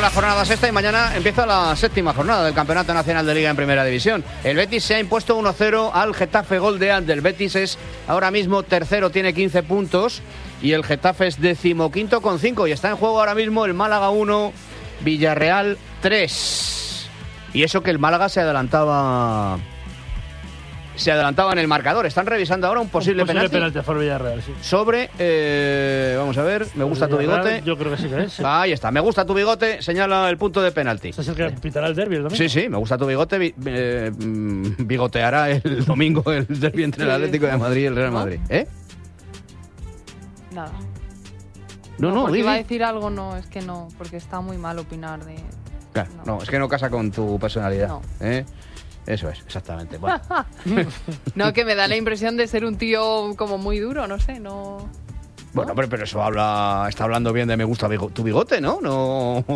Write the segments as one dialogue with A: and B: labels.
A: la jornada sexta y mañana empieza la séptima jornada del Campeonato Nacional de Liga en Primera División. El Betis se ha impuesto 1-0 al Getafe, gol de Ander. El Betis es ahora mismo tercero, tiene 15 puntos y el Getafe es 15º con 5 y está en juego ahora mismo el Málaga 1, Villarreal 3. Y eso que el Málaga se adelantaba en el marcador. Están revisando ahora un posible penalti
B: a favor de Villarreal, sí.
A: sobre, vamos a ver, me gusta tu bigote.
B: Yo creo que sí que es. Sí.
A: Ahí está, me gusta tu bigote, señala el punto de penalti.
B: ¿Este es el que pitará el derbi el domingo?
A: Sí, me gusta tu bigote, bigoteará el domingo el derbi entre el Atlético de Madrid y el Real Madrid.
C: Nada.
A: No,
C: porque iba a decir algo, no, es que no, porque está muy mal opinar de...
A: Claro, no, es que no casa con tu personalidad.
C: No.
A: Eso es, exactamente. Bueno.
C: No, que me da la impresión de ser un tío como muy duro, no sé, no...
A: Bueno, hombre, pero eso está hablando bien de me gusta tu bigote, ¿no? No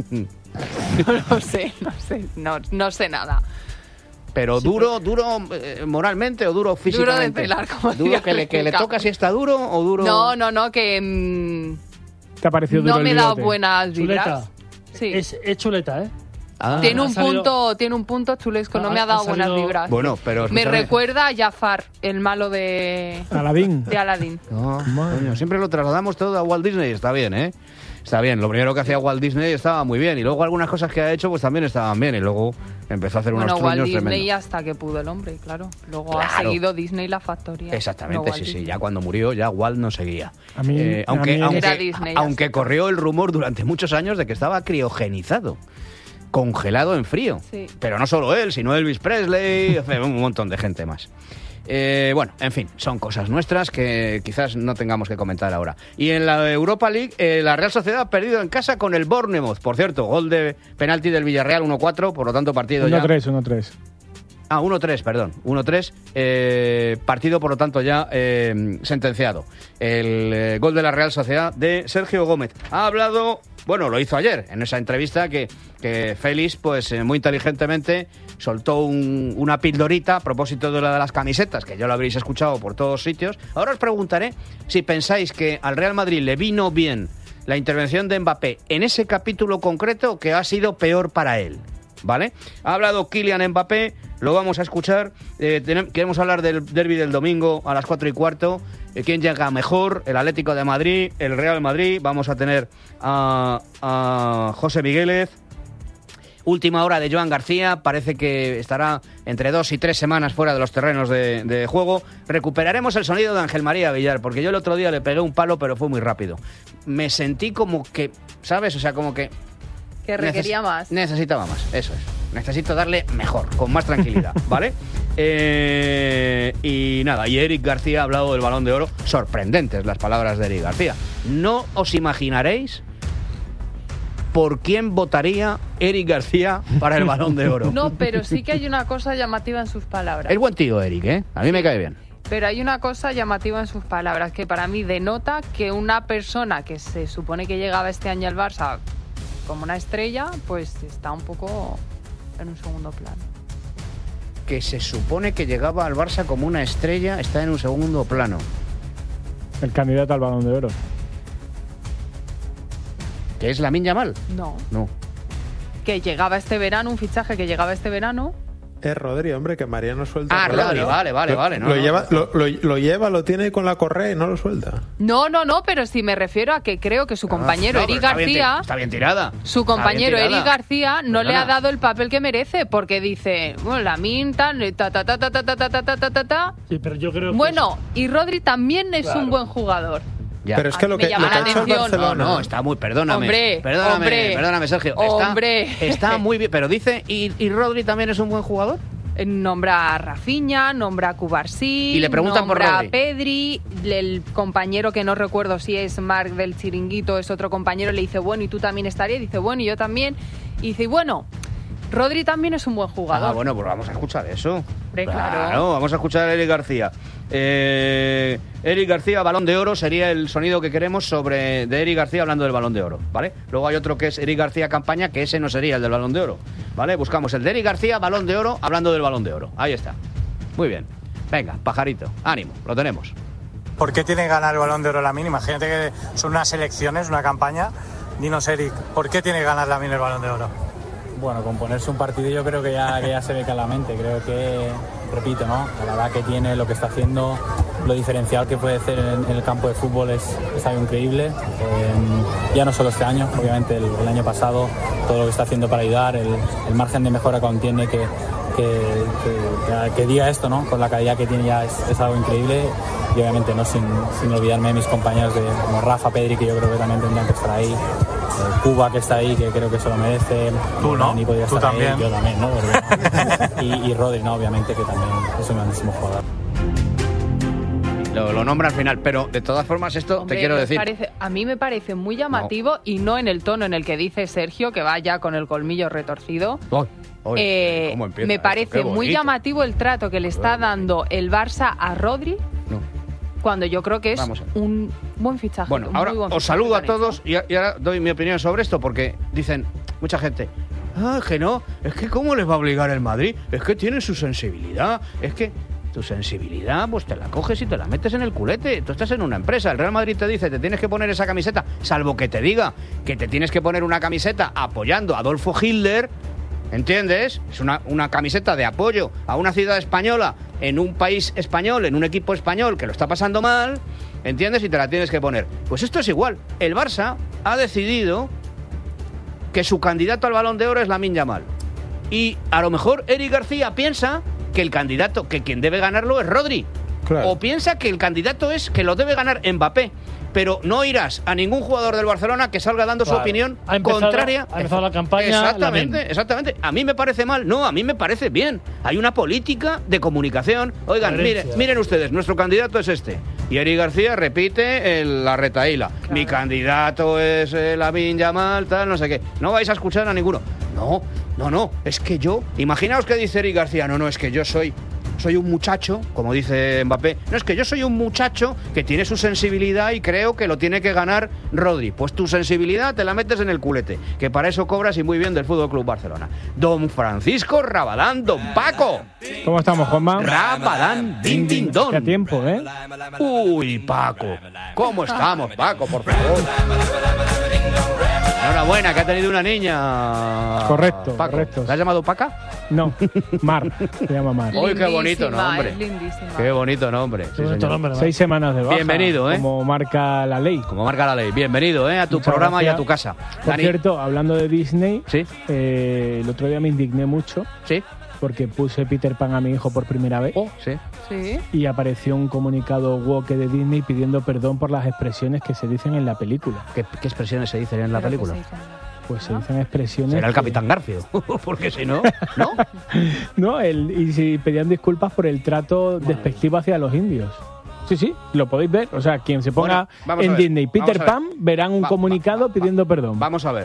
C: sé nada.
A: Pero
C: sí,
A: duro moralmente o duro físicamente.
C: Duro de pelar, como
A: duro que le toca si está duro o duro...
C: No, que...
B: ¿Te ha parecido duro
C: no
B: el
C: me da
B: bigote?
C: buenas vibras.
B: Chuleta.
C: Sí.
B: Es chuleta, ¿eh?
C: Tiene un punto chulesco, no me ha dado buenas vibras.
A: Bueno, pero
C: me recuerda a Jafar, el malo de
B: Aladdin.
A: No, coño, siempre lo trasladamos todo a Walt Disney, está bien, ¿eh? Está bien, lo primero que hacía Walt Disney estaba muy bien y luego algunas cosas que ha hecho pues también estaban bien y luego empezó a hacer unos truños
C: Walt
A: tremendos.
C: Disney hasta que pudo el hombre, claro. Luego ha seguido Disney la factoría.
A: Exactamente, sí, ya cuando murió ya Walt no seguía.
C: Disney,
A: aunque corrió el rumor durante muchos años de que estaba criogenizado. Congelado en frío.
C: Sí.
A: Pero no solo él, sino Elvis Presley, un montón de gente más. Bueno, en fin, son cosas nuestras que quizás no tengamos que comentar ahora. Y en la Europa League, la Real Sociedad ha perdido en casa con el Bournemouth. Por cierto, gol de penalti del Villarreal 1-4, por lo tanto partido
B: 1-3.
A: 1-3, perdón. 1-3. Partido, por lo tanto, ya sentenciado. El gol de la Real Sociedad de Sergio Gómez. Ha hablado... Bueno, lo hizo ayer, en esa entrevista que Félix, pues muy inteligentemente, soltó una pildorita a propósito de las camisetas, que ya lo habréis escuchado por todos sitios. Ahora os preguntaré si pensáis que al Real Madrid le vino bien la intervención de Mbappé en ese capítulo concreto, que ha sido peor para él, ¿vale? Ha hablado Kylian Mbappé, lo vamos a escuchar. Queremos hablar del derbi del domingo a las 4:15. ¿Quién llega mejor? El Atlético de Madrid, el Real Madrid. Vamos a tener a José Migueles. Última hora de Joan García. Parece que estará entre 2 y 3 semanas fuera de los terrenos de juego. Recuperaremos el sonido de Ángel María Villar, porque yo el otro día le pegué un palo, pero fue muy rápido. Me sentí como que, ¿sabes? O sea, como que...
C: Que requería más.
A: Necesitaba más, eso es. Necesito darle mejor, con más tranquilidad, ¿vale? Y nada, y Eric García ha hablado del Balón de Oro. Sorprendentes las palabras de Eric García. No os imaginaréis por quién votaría Eric García para el Balón de Oro.
C: No, pero sí que hay una cosa llamativa en sus palabras.
A: Es buen tío, Eric, ¿eh? A mí me cae bien.
C: Pero hay una cosa llamativa en sus palabras que para mí denota que una persona que se supone que llegaba este año al Barça como una estrella, pues está un poco en un segundo plano.
A: Que se supone que llegaba al Barça como una estrella, está en un segundo plano.
B: El candidato al Balón de Oro.
A: ¿Que es Lamine Yamal?
C: No.
D: que llegaba este verano, un fichaje que llegaba este verano.
E: Es Rodri, hombre, que Mariano suelta.
A: Ah, Rodri, ¿no? Vale.
E: Lo lleva, lo tiene con la correa y no lo suelta.
D: No, pero sí me refiero a que creo que su compañero Eric García...
A: Está bien tirada.
D: Su compañero Eric García no le ha dado el papel que merece, porque dice, bueno, Lamine,
B: Sí, pero yo creo que...
D: Bueno, y Rodri también es un buen jugador.
A: Ya.
E: Pero es que lo que ha hecho el Barcelona...
A: No, está muy... Perdóname, Sergio. Está muy bien, pero dice... ¿Y Rodri también es un buen jugador?
D: Nombra a Rafinha, nombra a Cubarsí,
A: y le preguntan por
D: nombra
A: Rodri.
D: a Pedri, el compañero que no recuerdo si es Marc del Chiringuito, es otro compañero, le dice, bueno, ¿y tú también estarías? Dice, bueno, y yo también. Y dice, bueno, Rodri también es un buen jugador.
A: Ah, bueno, pues vamos a escuchar eso.
D: Claro,
A: vamos a escuchar a Eric García. Eric García, Balón de Oro, sería el sonido que queremos de Eric García hablando del Balón de Oro, ¿vale? Luego hay otro que es Eric García Campaña, que ese no sería el del Balón de Oro, ¿vale? Buscamos el de Eric García, Balón de Oro, hablando del Balón de Oro. Ahí está. Muy bien. Venga, pajarito, ánimo, lo tenemos.
F: ¿Por qué tiene que ganar el Balón de Oro Lamine? Imagínate que son unas elecciones, una campaña Dinos, Eric, ¿por qué tiene que ganar Lamine el Balón de Oro?
G: Bueno, con ponerse un partido yo creo que ya se ve claramente. Creo que, repito, ¿no? La edad que tiene, lo que está haciendo, lo diferencial que puede hacer en el campo de fútbol es algo increíble. Ya no solo este año, obviamente el año pasado, todo lo que está haciendo para ayudar, el margen de mejora que aún tiene, que diga esto, ¿no? Con la calidad que tiene ya es algo increíble. Y obviamente no sin olvidarme de mis compañeros como Rafa, Pedri, que yo creo que también tendrían que estar ahí. Cuba, que está ahí, que creo que se lo merece.
F: Tú, ¿no?
G: Ni podía
F: Tú
G: estar
F: también.
G: ahí, yo también, ¿no? Porque, y Rodri, ¿no? Obviamente, que también es un grandísimo jugador.
A: Lo nombra al final, pero de todas formas esto
C: Hombre,
A: te quiero
C: ¿os
A: decir.
C: a mí me parece muy llamativo y no en el tono en el que dice Sergio, que va ya con el colmillo retorcido.
A: Uy, ¿cómo empieza
C: Me
A: esto?
C: parece
A: Qué
C: muy
A: bonito.
C: llamativo el trato que le está dando el Barça a Rodri,
A: No.
C: cuando yo creo que es
A: Vamos a ver.
C: un buen fichaje.
A: Bueno,
C: un
A: ahora
C: muy buen
A: os
C: fichaje
A: saludo a
C: que han hecho.
A: todos y ahora doy mi opinión sobre esto porque dicen mucha gente, que no, es que ¿cómo les va a obligar el Madrid? Es que tienen su sensibilidad, es que tu sensibilidad pues te la coges y te la metes en el culete. Tú estás en una empresa, el Real Madrid te dice, te tienes que poner esa camiseta, salvo que te diga que te tienes que poner una camiseta apoyando a Adolfo Hitler, ¿entiendes? Es una camiseta de apoyo a una ciudad española en un país español, en un equipo español que lo está pasando mal, ¿entiendes? Y te la tienes que poner. Pues esto es igual. El Barça ha decidido que su candidato al Balón de Oro es Lamine Yamal. Y a lo mejor Eric García piensa que el candidato, que quien debe ganarlo es Rodri.
E: Claro.
A: O piensa que el candidato es que lo debe ganar Mbappé. Pero no oirás a ningún jugador del Barcelona que salga dando su
B: Claro.
A: opinión
B: Ha empezado-
A: contraria.
B: ha empezado la campaña
A: Exactamente,
B: Lamine.
A: exactamente. A mí me parece mal. No, a mí me parece bien. Hay una política de comunicación. Oigan,
B: Coherencia.
A: miren ustedes, nuestro candidato es este. Y Eric García repite la retaíla.
C: Claro.
A: Mi candidato es Lamine Yamal, tal, no sé qué. No vais a escuchar a ninguno. No. Es que yo... Imaginaos que dice Eric García. No, es que yo soy un muchacho, como dice Mbappé. No, es que yo soy un muchacho que tiene su sensibilidad y creo que lo tiene que ganar Rodri. Pues tu sensibilidad te la metes en el culete, que para eso cobras y muy bien del Fútbol Club Barcelona. Don Francisco Rabadán, don Paco.
B: ¿Cómo estamos, Juanma?
A: Rabadán, din din don.
B: Qué tiempo, ¿eh?
A: Uy, Paco. ¿Cómo estamos, Paco, por favor? Enhorabuena, que ha tenido una niña.
B: Correcto,
A: Paco.
B: correcto.
A: ¿La has llamado Paca?
B: No, Mar. Se llama Mar.
A: Uy, qué bonito
C: Lindísima,
A: nombre.
C: es lindísima.
A: Qué bonito nombre. Sí,
B: Qué bonito
A: señor.
B: nombre, 6 semanas de baja.
A: Bienvenido, ¿eh?
B: Como marca la ley.
A: Como marca la ley. Bienvenido, a tu
B: Muchas
A: programa
B: gracias.
A: y a tu casa.
B: Por
A: Dani.
B: cierto, hablando de Disney,
A: Sí,
B: el otro día me indigné mucho
A: sí.
B: porque puse Peter Pan a mi hijo por primera vez
A: Oh, sí.
C: Sí.
B: y apareció un comunicado woke de Disney pidiendo perdón por las expresiones que se dicen en la película.
A: ¿Qué expresiones se dicen en la
C: Pero que
A: película?
C: se dice en la-
B: Pues se dicen expresiones...
A: Será el
B: que-
A: Capitán Garfio. Porque si no, ¿no?
B: No, y si pedían disculpas por el trato despectivo hacia los indios. Sí, lo podéis ver. O sea, quien se ponga
A: Bueno, vamos a
B: en
A: ver,
B: Disney Peter
A: vamos a
B: Pan, verán un comunicado pidiendo perdón.
A: Vamos a ver.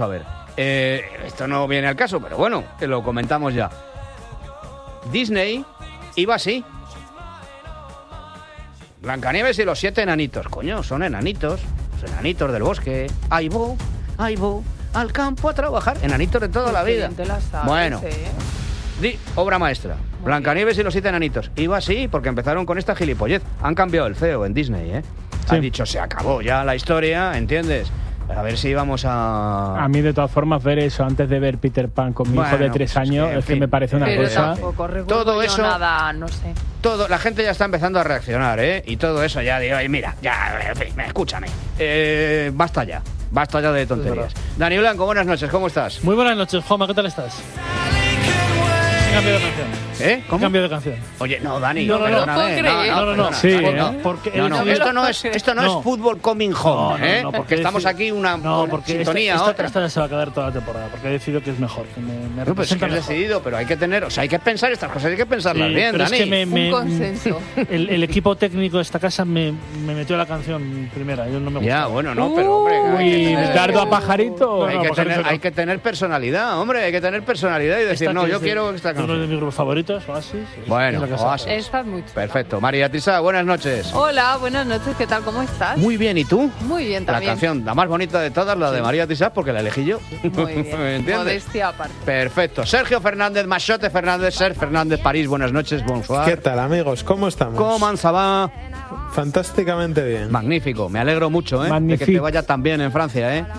A: Esto no viene al caso, pero bueno, que lo comentamos ya. Disney iba así. Blancanieves y los 7 enanitos. Coño, son enanitos. Los enanitos del bosque. Ahí voy, al campo a trabajar. Enanitos de toda la
C: Qué
A: vida.
C: bien te la sabes,
A: Bueno,
C: ¿eh?
A: obra maestra. Blancanieves y los 7 enanitos. Iba así porque empezaron con esta gilipollez. Han cambiado el CEO en Disney, ¿eh?
B: Sí.
A: Han dicho, se acabó ya la historia, ¿entiendes? A ver si vamos a...
B: A mí, de todas formas, ver eso antes de ver Peter Pan con mi hijo
A: Bueno,
B: de 3
A: pues es que,
B: años
A: en
B: es que
A: fin.
B: me parece una
C: Pero
B: cosa...
C: tampoco recuerdo
A: Todo
C: yo
A: eso-
C: nada, no sé.
A: La gente ya está empezando a reaccionar, ¿eh? Y todo eso ya digo, "Ay, mira, ya, en fin, escúchame. Basta ya de tonterías. Dani Blanco, buenas noches, ¿cómo estás?
H: Muy buenas noches, Juanma, ¿qué tal estás? Cambio de canción.
A: ¿Cómo?
H: Cambio de canción.
A: Oye, no, Dani,
H: No, no, no,
A: perdóname.
C: puedo creer.
H: No,
A: perdona.
B: Sí,
A: No,
H: porque
A: no, no,
H: el-
A: esto no es
H: No.
A: fútbol coming home, ¿eh?
H: No,
A: porque estamos aquí una
H: porque
A: sintonía,
H: esta
A: otra.
H: ya se va a quedar toda la temporada, porque he decidido que es mejor, que me
A: No, pues es que
H: representa
A: has
H: mejor.
A: decidido, pero hay que tener, o sea, hay que pensar estas cosas, hay que pensarlas
H: Sí,
A: bien,
H: pero
A: Dani.
H: es que
C: Un consenso.
H: el equipo técnico de esta casa me metió la canción primera, yo no me
A: Ya,
H: gustaba.
A: bueno, no, pero hombre, hay que
B: Uy,
A: tener-
B: dardo a pajarito.
A: Hay que,
H: Pajarito
A: tener,
H: no.
A: hay que tener personalidad, hombre, hay que tener personalidad y decir,
H: Esta
A: no,
H: que
A: yo
H: es de-
A: quiero esta
H: de uno de
A: canción.
H: mis grupos favoritos, Oasis.
A: Bueno,
H: es la que saco.
A: Oasis.
C: Estás muy chula.
A: Perfecto. María Tisa, buenas noches.
C: Hola, buenas noches, ¿qué tal? ¿Cómo estás?
A: Muy bien, ¿y tú?
C: Muy bien
A: La
C: también.
A: canción, la más bonita de todas, la de María Tisa, porque la elegí yo.
C: Muy bien.
A: ¿Me entiendes?
C: Modestia aparte.
A: Perfecto. Sergio Fernández, Machote Fernández, Ser Fernández, París, buenas noches, bonsoir.
E: ¿Qué tal, amigos? ¿Cómo estamos?
A: ¿Cómo va?
E: Fantásticamente bien.
A: Magnífico, me alegro mucho, ¿eh? De que
B: Magnifique.
A: te vaya tan bien en Francia, ¿eh?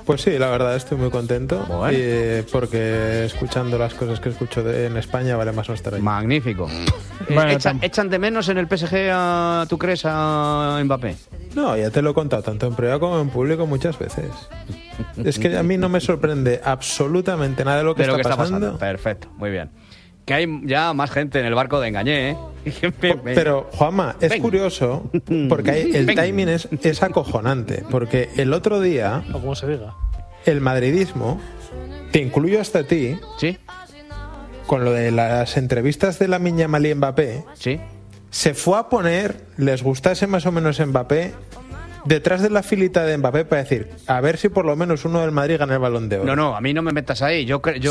E: Pues sí, la verdad estoy muy contento.
A: Bueno.
E: Porque escuchando las cosas que escucho en España vale más no estar ahí.
A: Magnífico.
B: Bueno,
A: ¿Echan de menos en el PSG, tú crees, a Mbappé?
E: No, ya te lo he contado tanto en privado como en público muchas veces. Es que a mí no me sorprende absolutamente nada de lo que, está pasando.
A: Perfecto, muy bien. Que hay ya más gente en el barco de Engañé, ¿eh?
E: Pero, Juanma, es curioso porque el timing es acojonante. Porque el otro día,
H: O como se diga.
E: el madridismo, te incluyo hasta a ti,
A: ¿Sí?
E: con lo de las entrevistas de Lamine Yamal y Mbappé,
A: ¿Sí?
E: se fue a poner, les gustase más o menos Mbappé, detrás de la filita de Mbappé para decir, a ver si por lo menos uno del Madrid gana el Balón de Oro.
A: No, a mí no me metas ahí.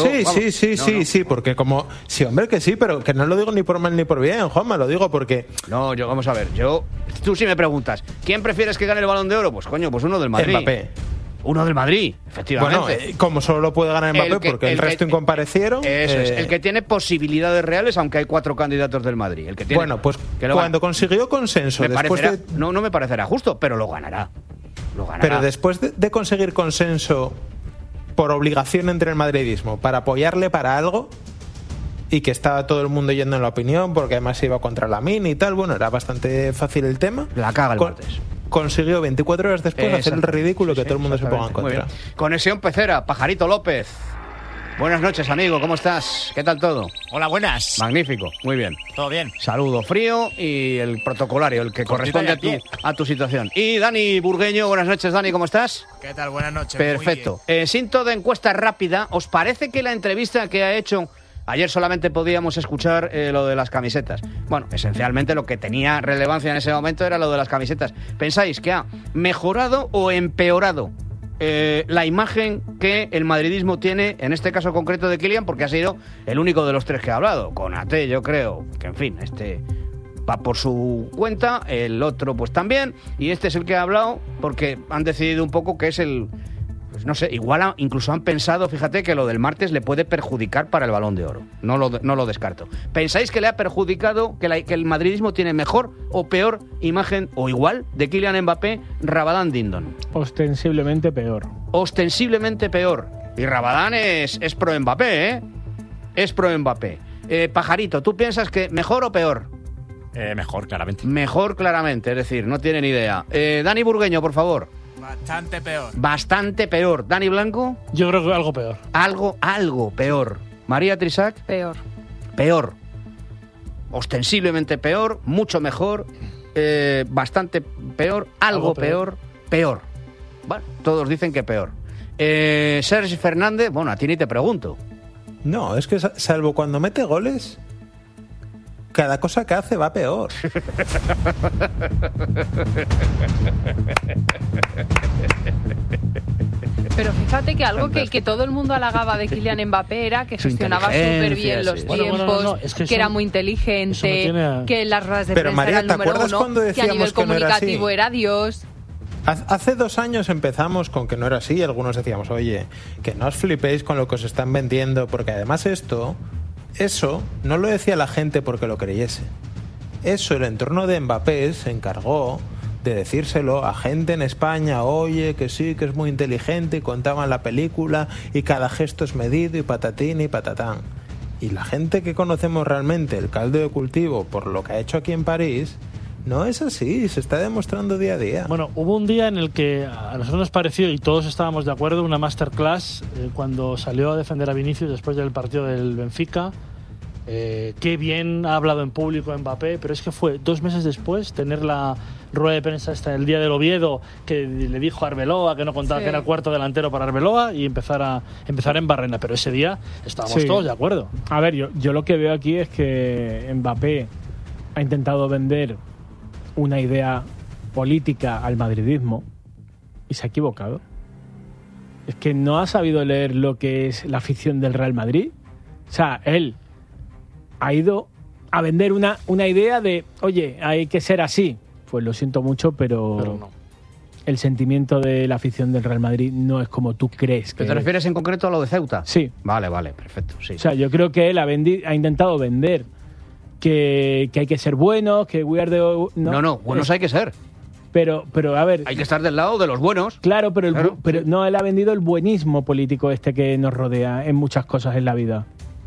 E: Sí, porque como... Sí, hombre, que sí, pero que no lo digo ni por mal ni por bien, Juanma, lo digo porque...
A: No, vamos a ver, tú sí me preguntas, ¿quién prefieres que gane el Balón de Oro? Pues coño, pues uno del Madrid.
E: Mbappé.
A: Uno del Madrid, efectivamente.
E: Bueno, como solo lo puede ganar Mbappé porque el resto incomparecieron...
A: Eso es, el que tiene posibilidades reales, aunque hay 4 candidatos del Madrid. El que tiene,
E: bueno, pues cuando consiguió consenso...
A: no me parecerá justo, pero lo ganará.
E: Pero después de conseguir consenso por obligación entre el madridismo, para apoyarle para algo, y que estaba todo el mundo yendo en la opinión, porque además se iba contra Lamine y tal, bueno, era bastante fácil el tema.
A: La caga el martes.
E: Consiguió 24 horas después hacer el ridículo que todo el mundo se ponga en contra.
A: Conexión Pecera, Pajarito López. Buenas noches, amigo, ¿cómo estás? ¿Qué tal todo?
I: Hola, buenas.
A: Magnífico, muy bien.
I: ¿Todo bien?
A: Saludo frío y el protocolario, el que corresponde a tu situación. Y Dani Burgueño, buenas noches, Dani, ¿cómo estás?
I: ¿Qué tal? Buenas noches.
A: Perfecto. Cinto de encuesta rápida, ¿os parece que la entrevista que ha hecho... Ayer solamente podíamos escuchar lo de las camisetas. Bueno, esencialmente lo que tenía relevancia en ese momento era lo de las camisetas. ¿Pensáis que ha mejorado o empeorado la imagen que el madridismo tiene, en este caso concreto de Kylian, porque ha sido el único de los 3 que ha hablado? Konaté, yo creo que, en fin, va por su cuenta, el otro pues también, y este es el que ha hablado porque han decidido un poco que es el... Pues no sé, igual incluso han pensado, fíjate, que lo del martes le puede perjudicar para el Balón de Oro. No lo descarto. ¿Pensáis que le ha perjudicado, que el madridismo tiene mejor o peor imagen, o igual, de Kylian Mbappé, Rabadán Dindon?
B: Ostensiblemente peor.
A: Ostensiblemente peor. Y Rabadán es pro Mbappé, ¿eh? Es pro Mbappé. Pajarito, ¿tú piensas que mejor o peor?
I: Mejor, claramente.
A: Mejor, claramente, es decir, no tienen idea. Dani Burgueño, por favor.
I: Bastante peor.
A: Bastante peor. ¿Dani Blanco?
H: Yo creo que algo peor.
A: Algo peor. ¿María Trisac?
D: Peor.
A: Peor. Ostensiblemente peor, mucho mejor, bastante peor, algo peor. Bueno, todos dicen que peor. Sergi Fernández, bueno, a ti ni te pregunto.
E: No, es que salvo cuando mete goles, cada cosa que hace va peor.
D: Pero fíjate que algo que todo el mundo halagaba de Kylian Mbappé era que gestionaba súper bien los tiempos, que era muy inteligente, que en las ruedas de prensa era el número 1, que a nivel comunicativo era Dios.
E: Hace 2 años empezamos con que no era así y algunos decíamos, oye, que no os flipéis con lo que os están vendiendo, porque además eso no lo decía la gente porque lo creyese. Eso el entorno de Mbappé se encargó de decírselo a gente en España, oye, que sí, que es muy inteligente, y contaban la película y cada gesto es medido y patatín y patatán. Y la gente que conocemos realmente el caldo de cultivo por lo que ha hecho aquí en París, no es así, se está demostrando día a día.
H: Bueno, hubo un día en el que a nosotros nos pareció, y todos estábamos de acuerdo, una masterclass cuando salió a defender a Vinicius después del partido del Benfica. Qué bien ha hablado en público Mbappé, pero es que fue 2 meses después tener la rueda de prensa hasta el día del Oviedo, que le dijo a Arbeloa que no contaba, que era el cuarto delantero para Arbeloa, y empezar en Barrena. Pero ese día estábamos todos de acuerdo.
B: A ver, yo lo que veo aquí es que Mbappé ha intentado vender una idea política al madridismo y se ha equivocado. Es que no ha sabido leer lo que es la afición del Real Madrid. O sea, él ha ido a vender una idea de, oye, hay que ser así. Pues lo siento mucho, pero no. El sentimiento de la afición del Real Madrid no es como tú crees que
A: ¿Te refieres en concreto a lo de Ceuta?
B: Sí.
A: Vale, perfecto. Sí.
B: O sea, yo creo que él ha intentado vender que hay que ser buenos, que we are the...
A: No, buenos hay que ser.
B: Pero a ver...
A: Hay que estar del lado de los buenos.
B: Claro, pero no, él ha vendido el buenismo político que nos rodea en muchas cosas en la vida.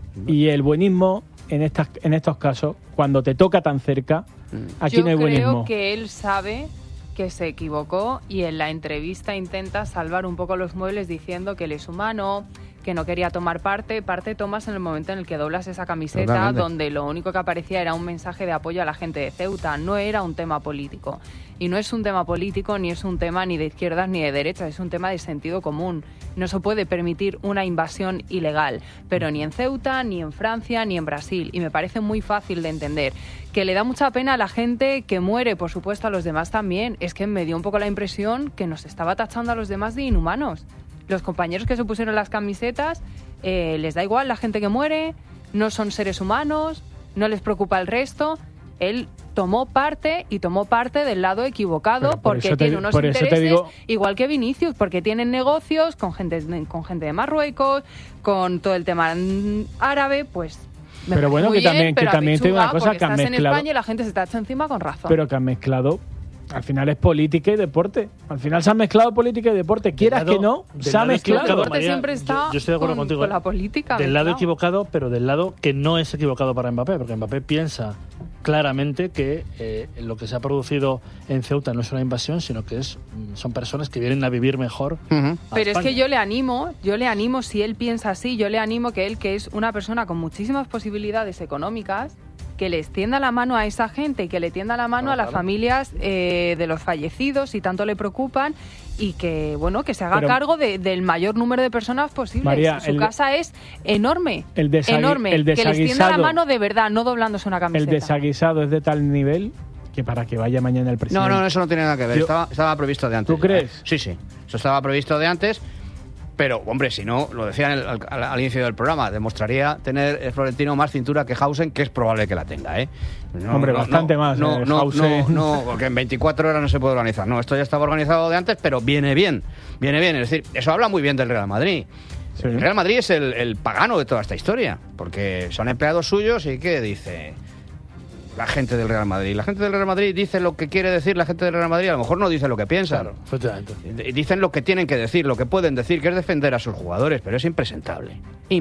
B: Y el buenismo, en estos casos, cuando te toca tan cerca, aquí no hay buenismo.
C: Yo creo que él sabe que se equivocó y en la entrevista intenta salvar un poco los muebles diciendo que él es humano, que no quería tomar parte tomas en el momento en el que doblas esa camiseta. Totalmente. Donde lo único que aparecía era un mensaje de apoyo a la gente de Ceuta, no era un tema político. Y no es un tema político, ni es un tema ni de izquierdas ni de derechas, es un tema de sentido común. No se puede permitir una invasión ilegal, pero ni en Ceuta, ni en Francia, ni en Brasil. Y me parece muy fácil de entender. Que le da mucha pena a la gente que muere, por supuesto a los demás también. Es que me dio un poco la impresión que nos estaba tachando a los demás de inhumanos. Los compañeros que se pusieron las camisetas, les da igual la gente que muere, no son seres humanos, no les preocupa el resto. Él tomó parte del lado equivocado porque tiene unos intereses, igual que Vinicius, porque tienen negocios con gente de Marruecos, con todo el tema árabe, pues...
B: Pero bueno, que también te digo una cosa, que han mezclado...
C: en España y la gente se te echa encima con razón.
B: Pero que han mezclado... Al final es política y deporte. Al final se han mezclado política y deporte. Quieras que no, se ha mezclado.
C: El deporte siempre está
H: yo estoy de acuerdo contigo,
C: con la política.
H: Del lado equivocado, pero del lado que no es equivocado para Mbappé. Porque Mbappé piensa claramente que lo que se ha producido en Ceuta no es una invasión, sino que son personas que vienen a vivir mejor.
C: Pero es que yo le animo, si él piensa así, yo le animo que él, que es una persona con muchísimas posibilidades económicas, que le extienda la mano a esa gente, que le tienda la mano a las familias de los fallecidos, si tanto le preocupan, y que que se haga cargo del mayor número de personas posibles.
B: María,
C: su casa es enorme,
B: que les
C: tienda la mano de verdad, no doblándose una camiseta.
B: El desaguisado es de tal nivel que para que vaya mañana el presidente...
A: No, eso no tiene nada que ver, estaba previsto de antes.
B: ¿Tú crees?
A: Sí, eso estaba previsto de antes. Pero, hombre, si no, lo decía al inicio del programa, demostraría tener Florentino más cintura que Hausen, que es probable que la tenga, ¿eh?
B: Bastante más.
A: No, porque en 24 horas no se puede organizar. No, esto ya estaba organizado de antes, pero viene bien. Es decir, eso habla muy bien del Real Madrid. Sí. El Real Madrid es el pagano de toda esta historia, porque son empleados suyos y ¿qué dice la gente del Real Madrid? La gente del Real Madrid dice lo que quiere decir la gente del Real Madrid, a lo mejor no dice lo que piensa.
H: Claro, efectivamente.
A: Dicen lo que tienen que decir, lo que pueden decir, que es defender a sus jugadores, pero es impresentable.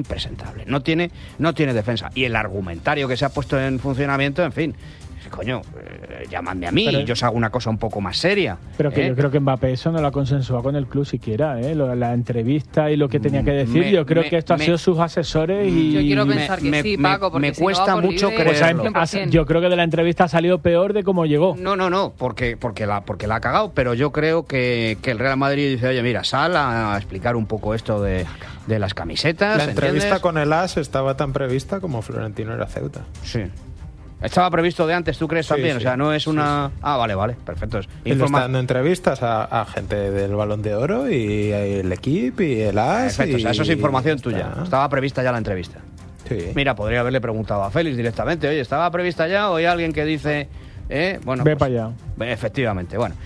A: No tiene defensa. Y el argumentario que se ha puesto en funcionamiento, en fin... Coño, llamadme a mí y yo os hago una cosa un poco más seria.
B: Pero que yo creo que Mbappé eso no lo ha consensuado con el club siquiera, la entrevista y lo que tenía que decir. Yo creo que esto ha sido sus asesores y...
C: Yo quiero pensar que sí, Paco, porque
A: me cuesta mucho creerlo.
B: Yo creo que de la entrevista ha salido peor de cómo llegó.
A: No, porque la ha cagado, pero yo creo que el Real Madrid dice, oye, mira, sal a explicar un poco esto de las camisetas.
E: La entrevista con el AS estaba tan prevista como Florentino era Ceuta.
A: Sí. Estaba previsto de antes, ¿tú crees también? Sí, o sea, no es una... Sí. Ah, vale, perfecto.
E: Está dando entrevistas a gente del Balón de Oro y el equipo y el AS.
A: Perfecto, o sea, eso es información tuya. Estaba prevista ya la entrevista.
E: Sí.
A: Mira, podría haberle preguntado a Félix directamente, oye, ¿estaba prevista ya o hay alguien que dice... Bueno,
B: ve para allá.
A: Efectivamente, bueno.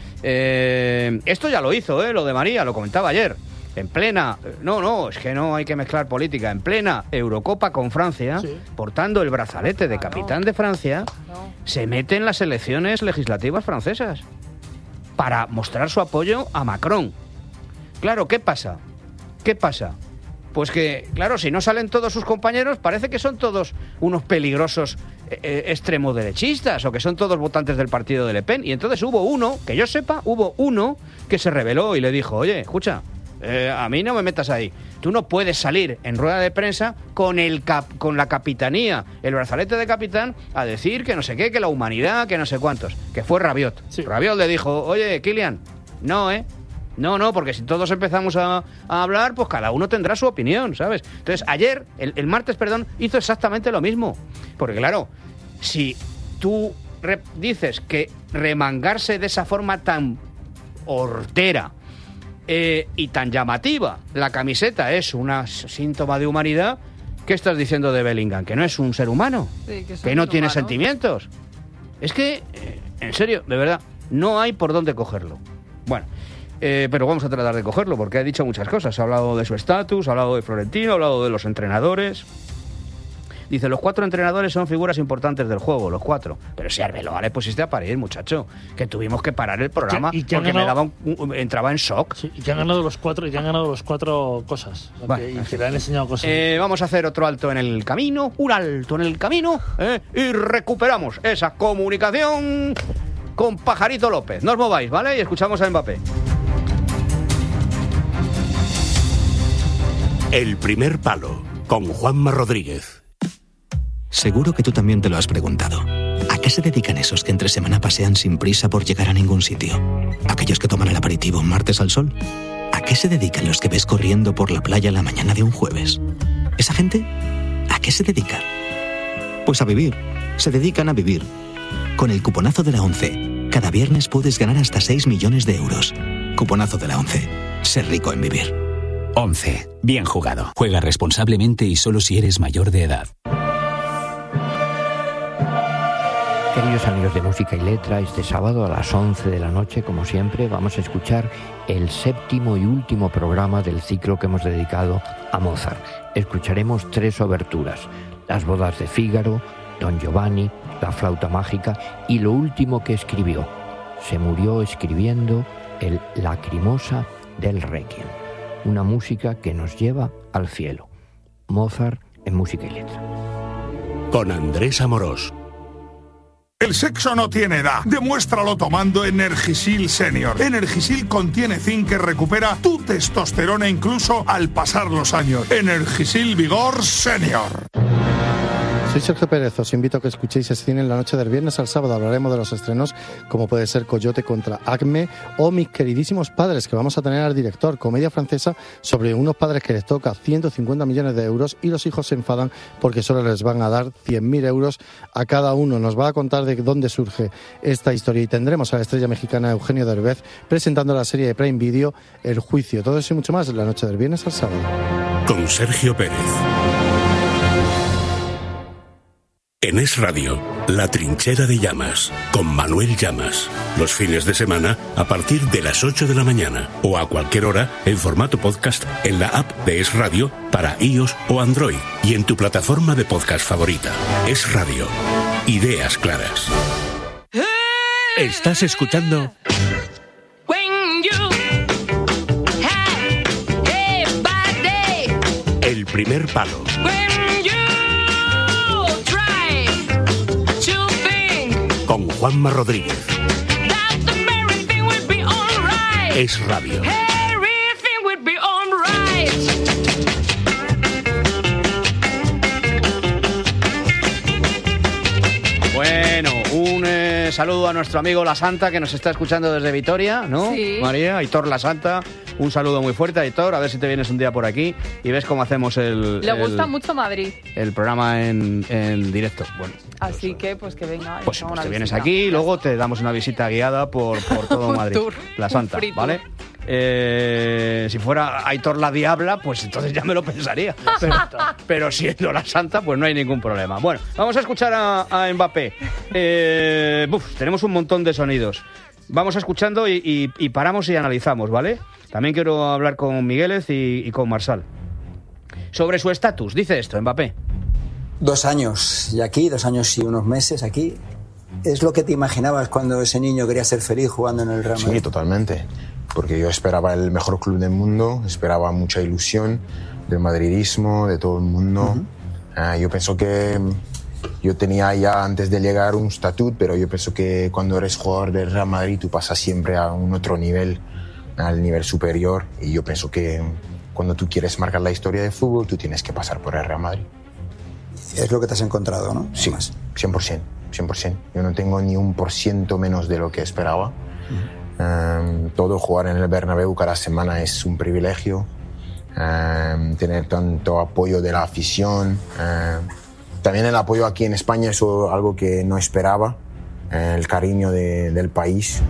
A: Esto ya lo hizo, lo de María, lo comentaba ayer. En plena... No, es que no hay que mezclar política. En plena Eurocopa con Francia, portando el brazalete de capitán de Francia, se mete en las elecciones legislativas francesas para mostrar su apoyo a Macron. Claro, ¿qué pasa? Pues que, claro, si no salen todos sus compañeros, parece que son todos unos peligrosos extremoderechistas o que son todos votantes del partido de Le Pen. Y entonces hubo uno, que yo sepa, que se rebeló y le dijo, oye, escucha... a mí no me metas ahí. Tú no puedes salir en rueda de prensa con la capitanía, el brazalete de capitán, a decir que no sé qué, que la humanidad, que no sé cuántos. Que fue Rabiot. Sí. Rabiot le dijo, oye, Kylian, no, porque si todos empezamos a hablar, pues cada uno tendrá su opinión, ¿sabes? Entonces, ayer, el martes, hizo exactamente lo mismo. Porque claro, si tú dices que remangarse de esa forma tan hortera y tan llamativa, la camiseta es un síntoma de humanidad, ¿qué estás diciendo de Bellingham? ¿Que no es un ser humano?
C: Sí,
A: que no tiene sentimientos. Es que, en serio, de verdad, no hay por dónde cogerlo. Bueno, pero vamos a tratar de cogerlo, porque ha dicho muchas cosas. Ha hablado de su estatus, ha hablado de Florentino, ha hablado de los entrenadores, Dice, los 4 entrenadores son figuras importantes del juego, los 4. Pero si Arbeloa le pusiste a parir, muchacho, que tuvimos que parar el programa porque me daba entraba en shock.
H: Sí, y que han ganado los 4 cosas.
A: Bueno,
H: y que le han enseñado cosas.
A: Vamos a hacer otro alto en el camino, un alto en el camino, y recuperamos esa comunicación con Pajarito López. No os mováis, ¿vale? Y escuchamos a Mbappé.
J: El primer palo, con Juanma Rodríguez.
K: Seguro que tú también te lo has preguntado. ¿A qué se dedican esos que entre semana pasean sin prisa por llegar a ningún sitio? ¿Aquellos que toman el aperitivo un martes al sol? ¿A qué se dedican los que ves corriendo por la playa la mañana de un jueves? ¿Esa gente? ¿A qué se dedica? Pues a vivir. Se dedican a vivir. Con el cuponazo de la ONCE, cada viernes puedes ganar hasta 6 millones de euros. Cuponazo de la ONCE. Ser rico en vivir.
J: 11. Bien jugado. Juega responsablemente y solo si eres mayor de edad.
L: Queridos amigos de Música y Letra, este sábado a las 11 de la noche, como siempre, vamos a escuchar el 7º y último programa del ciclo que hemos dedicado a Mozart. Escucharemos 3 oberturas: Las bodas de Fígaro, Don Giovanni, La flauta mágica y lo último que escribió. Se murió escribiendo el Lacrimosa del Requiem, una música que nos lleva al cielo. Mozart en Música y Letra.
J: Con Andrés Amorós.
M: El sexo no tiene edad. Demuéstralo tomando Energisil Senior. Energisil contiene zinc que recupera tu testosterona incluso al pasar los años. Energisil Vigor Senior.
N: Soy Sergio Pérez, os invito a que escuchéis Cine en la noche del viernes al sábado. Hablaremos de los estrenos como puede ser Coyote contra Acme o Mis queridísimos padres, que vamos a tener al director, comedia francesa sobre unos padres que les toca 150 millones de euros y los hijos se enfadan porque solo les van a dar 100.000 euros a cada uno. Nos va a contar de dónde surge esta historia y tendremos a la estrella mexicana Eugenio Derbez presentando la serie de Prime Video El Juicio. Todo eso y mucho más en la noche del viernes al sábado.
J: Con Sergio Pérez. En Es Radio, La Trinchera de Llamas, con Manuel Llamas. Los fines de semana a partir de las 8 de la mañana o a cualquier hora en formato podcast en la app de Es Radio para iOS o Android y en tu plataforma de podcast favorita. Es Radio. Ideas claras. ¿Estás escuchando? El primer palo. Con Juanma Rodríguez. Es Radio.
A: Bueno, un saludo a nuestro amigo La Santa, que nos está escuchando desde Vitoria, ¿no?
C: Sí.
A: María, Aitor La Santa. Un saludo muy fuerte, Aitor. A ver si te vienes un día por aquí y ves cómo hacemos
C: Le gusta mucho Madrid.
A: El programa en directo. Bueno,
C: así que, pues que venga.
A: Pues te vienes aquí y luego te damos una visita guiada por todo Madrid.
C: Tour,
A: La Santa, ¿vale? Si fuera Aitor la Diabla, pues entonces ya me lo pensaría. Pero siendo La Santa, pues no hay ningún problema. Bueno, vamos a escuchar a Mbappé. Tenemos un montón de sonidos. Vamos escuchando y paramos y analizamos, ¿vale? También quiero hablar con Migueles y con Marsal. Sobre su estatus, dice esto, Mbappé.
O: 2 años y aquí, 2 años y unos meses aquí. ¿Es lo que te imaginabas cuando ese niño quería ser feliz jugando en el Real Madrid?
P: Sí, totalmente. Porque yo esperaba el mejor club del mundo, esperaba mucha ilusión del madridismo, de todo el mundo. Yo pienso que yo tenía ya antes de llegar un statut, pero yo pienso que cuando eres jugador del Real Madrid tú pasas siempre a un otro nivel, al nivel superior. Y yo pienso que cuando tú quieres marcar la historia de fútbol, tú tienes que pasar por el Real Madrid.
O: Es lo que te has encontrado, ¿no?
P: Sí, 100%. Yo no tengo ni 1% menos de lo que esperaba. Todo jugar en el Bernabéu cada semana es un privilegio. Tener tanto apoyo de la afición. También el apoyo aquí en España es algo que no esperaba. El cariño del país.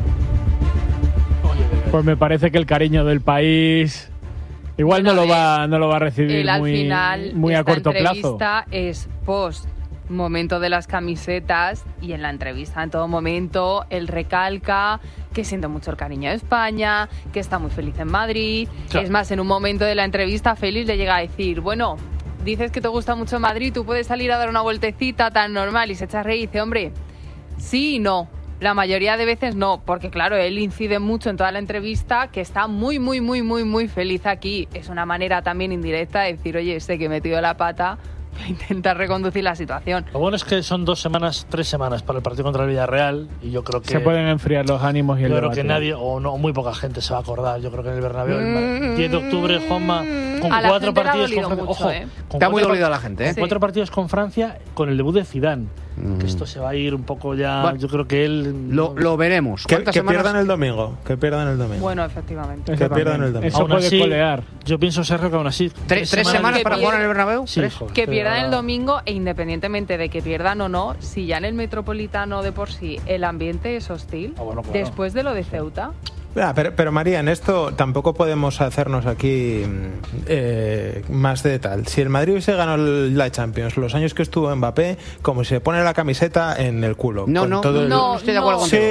B: Pues me parece que el cariño del país igual no lo va a recibir muy a corto plazo.
C: Esta entrevista es post momento de las camisetas y en la entrevista en todo momento él recalca que siente mucho el cariño de España, que está muy feliz en Madrid. Claro. Es más, en un momento de la entrevista Félix le llega a decir, bueno, dices que te gusta mucho Madrid, tú puedes salir a dar una vueltecita tan normal y se echa a reír y dice, hombre, sí y no. La mayoría de veces no, porque claro, él incide mucho en toda la entrevista que está muy, muy, muy, muy, muy feliz aquí. Es una manera también indirecta de decir, oye, sé que he metido la pata, intentar reconducir la situación.
H: Lo bueno es que son 3 semanas para el partido contra el Villarreal y yo creo que
B: se pueden enfriar los ánimos y el
H: yo creo
B: debate.
H: Que nadie o no muy poca gente se va a acordar. Yo creo que en el Bernabéu el 10 de octubre, Juanma, con
C: a
H: 4 partidos con
C: Francia.
H: Ojo,
A: está muy dolida la gente,
H: con 4 partidos con Francia, con el debut de Zidane. Que esto se va a ir un poco ya. Bueno, yo creo que él
A: lo veremos.
E: Que pierdan el domingo.
C: Bueno, efectivamente.
E: Que pierdan el domingo.
B: Eso puede
H: así,
B: colear.
H: Yo pienso, Sergio, que aún así.
A: 3 semanas para jugar en el Bernabéu.
H: Sí,
C: que pierdan el domingo e independientemente de que pierdan o no, si ya en el Metropolitano de por sí el ambiente es hostil,
H: bueno, claro.
C: Después de lo de Ceuta.
E: Pero María, en esto tampoco podemos hacernos aquí más de tal. Si el Madrid se ganó la Champions los años que estuvo Mbappé, como se pone la camiseta en el culo.
A: No estoy de acuerdo contigo.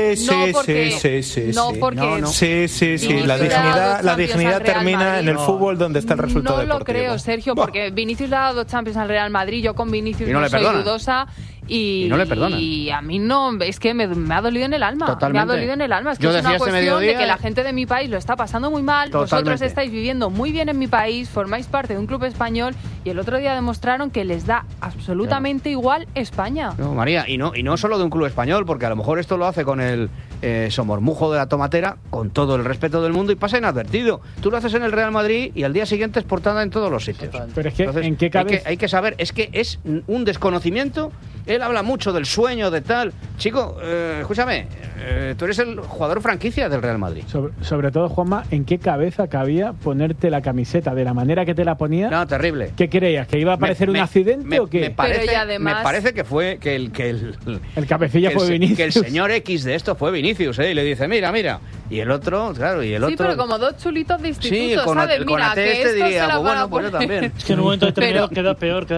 E: Sí. La dignidad termina en el fútbol donde está el resultado deportivo.
C: No lo creo, Sergio, porque Vinicius le ha dado 2 Champions al Real Madrid. Yo con Vinicius no soy dudosa. Y
A: no le perdonan.
C: Y a mí no, es que me ha dolido en el alma.
A: Totalmente.
C: Me ha dolido en el alma. Es que es una cuestión de que la gente de mi país lo está pasando muy mal.
A: Totalmente.
C: Vosotros estáis viviendo muy bien en mi país, formáis parte de un club español y el otro día demostraron que les da absolutamente igual España.
A: No, María, y no solo de un club español, porque a lo mejor esto lo hace con el somormujo de la tomatera, con todo el respeto del mundo y pasa inadvertido. Tú lo haces en el Real Madrid y al día siguiente es portada en todos los sitios.
B: Pero es que,
A: entonces,
B: ¿en qué cabeza?
A: Hay que saber, es que es un desconocimiento. Él habla mucho del sueño, de tal. Chico, escúchame, tú eres el jugador franquicia del Real Madrid.
B: Sobre todo, Juanma, ¿en qué cabeza cabía ponerte la camiseta de la manera que te la ponía?
A: No, terrible.
B: ¿Qué creías? ¿Que iba a parecer un accidente o qué?
A: Me parece que fue que el
B: cabecilla fue Vinicius.
A: Que el señor X de esto fue Vinicius, y le dice, mira. Y el otro, claro,
C: Sí, pero como 2 chulitos de instituto,
A: sí,
C: ¿sabes?
A: El
C: mira, que esto
A: diría,
C: se la
A: pues
C: van a
A: bueno, pues yo también.
H: Es que en un momento determinado queda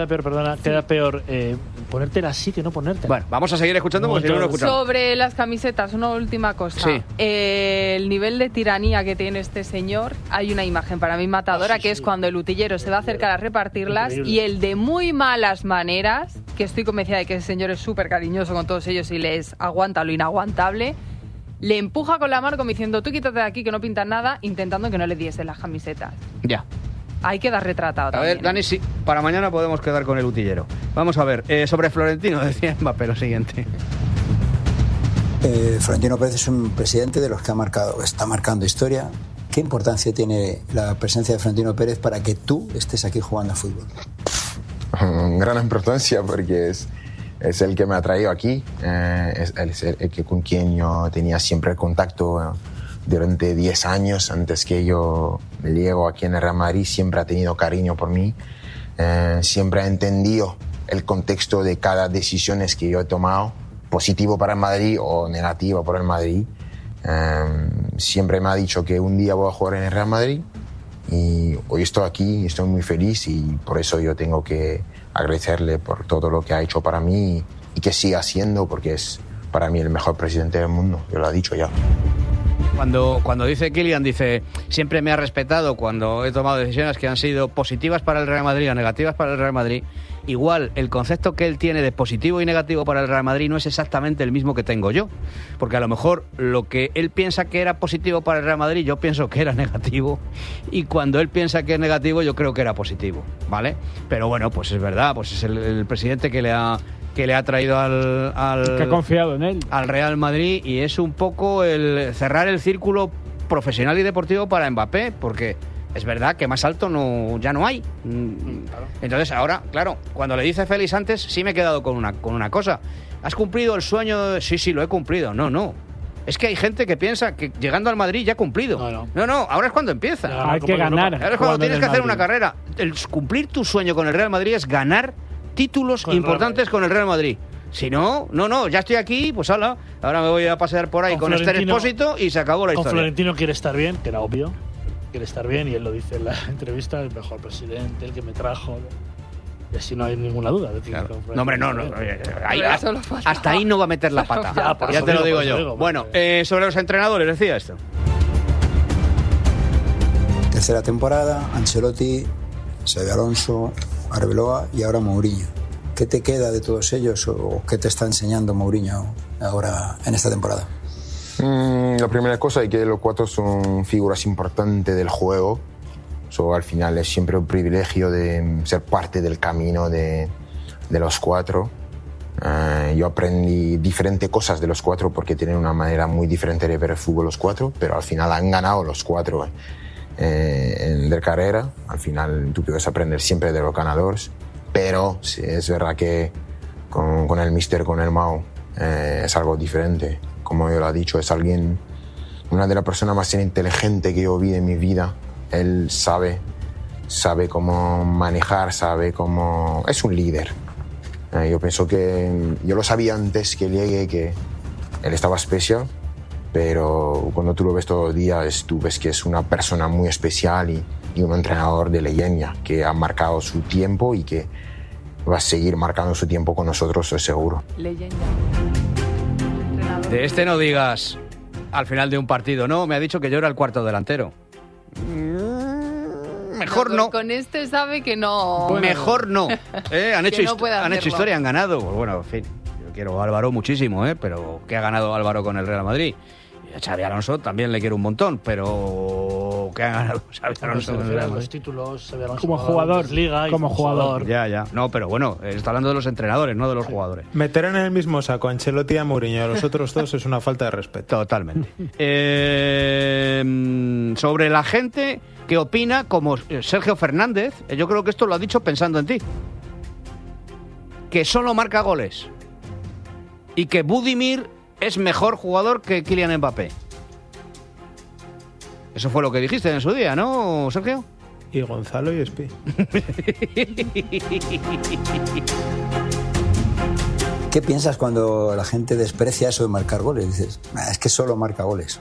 H: peor ponértela así que no ponértela.
A: Bueno, vamos a seguir escuchando porque si no lo escuchamos.
C: Sobre las camisetas, una última cosa.
A: Sí.
C: El nivel de tiranía que tiene este señor, hay una imagen para mí matadora, que es cuando el utillero se va a acercar a repartirlas. Increíble. Y el de muy malas maneras, que estoy convencida de que ese señor es súper cariñoso con todos ellos y les aguanta lo inaguantable, le empuja con la mano como diciendo, tú quítate de aquí que no pintas nada, intentando que no le diese las camisetas.
A: Ya.
C: Hay que dar retratado también.
A: A ver, Dani, sí, para mañana podemos quedar con el utillero. Vamos a ver, sobre Florentino, decía Mbappé lo siguiente.
O: Florentino Pérez es un presidente de los que está marcando historia. ¿Qué importancia tiene la presencia de Florentino Pérez para que tú estés aquí jugando a fútbol?
P: Gran importancia porque es el que me ha traído aquí, es el que con quien yo tenía siempre contacto durante 10 años antes que yo llego aquí en el Real Madrid. Siempre ha tenido cariño por mí, siempre ha entendido el contexto de cada decisión que yo he tomado, positivo para el Madrid o negativo para el Madrid. Siempre me ha dicho que un día voy a jugar en el Real Madrid y hoy estoy aquí, estoy muy feliz y por eso yo tengo que agradecerle por todo lo que ha hecho para mí y que siga haciendo porque es para mí el mejor presidente del mundo, yo lo he dicho ya.
A: Cuando dice Kylian, dice, siempre me ha respetado cuando he tomado decisiones que han sido positivas para el Real Madrid o negativas para el Real Madrid. Igual, el concepto que él tiene de positivo y negativo para el Real Madrid no es exactamente el mismo que tengo yo. Porque a lo mejor lo que él piensa que era positivo para el Real Madrid, yo pienso que era negativo. Y cuando él piensa que es negativo, yo creo que era positivo, ¿vale? Pero bueno, pues es verdad, pues es el presidente que le ha traído
B: que ha confiado en él,
A: al Real Madrid, y es un poco el cerrar el círculo profesional y deportivo para Mbappé, porque es verdad que más alto ya no hay. Claro. Entonces ahora, claro, cuando le dice Félix antes, sí me he quedado con una cosa. ¿Has cumplido el sueño? Sí, lo he cumplido. No. Es que hay gente que piensa que llegando al Madrid ya ha cumplido. No, ahora es cuando empieza.
B: Hay que ganar.
A: Ahora es cuando tienes que hacer una carrera. El cumplir tu sueño con el Real Madrid es ganar títulos importantes con el Real Madrid. Si no, ya estoy aquí, pues ahora me voy a pasear por ahí con Esther Expósito y se acabó la historia.
H: Con Florentino quiere estar bien, que era obvio. Quiere estar bien y él lo dice en la entrevista, el mejor presidente, el que me trajo. Y así no hay ninguna duda.
A: Claro. No, hombre, no. Hasta ahí no va a meter la pata. Ya te lo digo yo. Bueno, sobre los entrenadores, decía esto.
O: Tercera temporada, Ancelotti, Xabi Alonso, Arbeloa y ahora Mourinho. ¿Qué te queda de todos ellos o qué te está enseñando Mourinho ahora en esta temporada?
P: La primera cosa es que los 4 son figuras importantes del juego. Al final es siempre un privilegio de ser parte del camino de los 4. Yo aprendí diferentes cosas de los 4 porque tienen una manera muy diferente de ver el fútbol los 4, pero al final han ganado los 4 de carrera. Al final tú puedes aprender siempre de los ganadores, pero sí, es verdad que con el míster, con el Mau, es algo diferente. Como yo lo he dicho, es una de las personas más inteligentes que yo vi en mi vida. Él sabe cómo manejar, sabe cómo... Es un líder. Yo pienso que... Yo lo sabía antes que llegue, que él estaba especial, pero cuando tú lo ves todos los días, tú ves que es una persona muy especial y un entrenador de leyenda que ha marcado su tiempo y que va a seguir marcando su tiempo con nosotros, estoy seguro.
C: Leyenda.
A: De este no digas al final de un partido, no, me ha dicho que yo era el cuarto delantero. Mejor no.
C: Con este sabe que no.
A: Mejor no. Han hecho historia, han ganado. Pues bueno, en fin, yo quiero a Álvaro muchísimo, pero ¿qué ha ganado Álvaro con el Real Madrid? Y a Xabi Alonso también le quiero un montón, pero ¿qué ha ganado Xabi Alonso con el Real Madrid?
H: Los títulos,
B: como jugador,
H: Liga y
B: como jugador.
A: Ya. No, pero bueno, está hablando de los entrenadores, no de los jugadores.
E: Meter en el mismo saco a Ancelotti y a Mourinho a los otros 2 es una falta de respeto.
A: Totalmente. Sobre la gente que opina como Sergio Fernández, yo creo que esto lo ha dicho pensando en ti, que solo marca goles y que Budimir es mejor jugador que Kylian Mbappé. Eso fue lo que dijiste en su día, ¿no, Sergio?
E: Y Gonzalo y Espi.
O: ¿Qué piensas cuando la gente desprecia eso de marcar goles? Dices, es que solo marca goles.